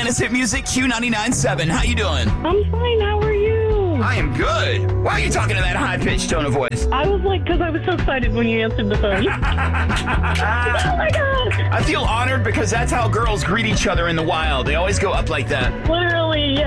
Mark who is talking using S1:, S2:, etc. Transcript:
S1: Finest Hit Music Q99.7. How you doing?
S2: I'm fine. How are you?
S1: I am good. Why are you talking in that high-pitched tone of voice?
S2: I was like, because I was so excited when you answered the phone. Oh my God.
S1: I feel honored because that's how girls greet each other in the wild. They always go up like that.
S2: Literally,